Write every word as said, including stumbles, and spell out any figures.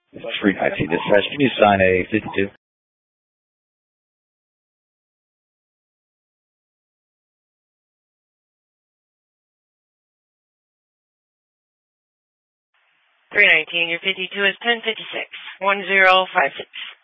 three nineteen dispatch. Can you sign a fifty-two? three nineteen, your fifty-two is ten fifty-six, one zero five six.